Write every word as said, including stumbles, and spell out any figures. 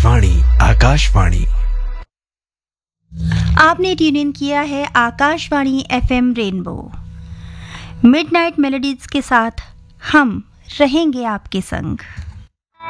आकाशवाणी आकाशवाणी। आपने tune in किया है Akashvani FM rainbow. Midnight melodies के साथ हम रहेंगे आपके संग।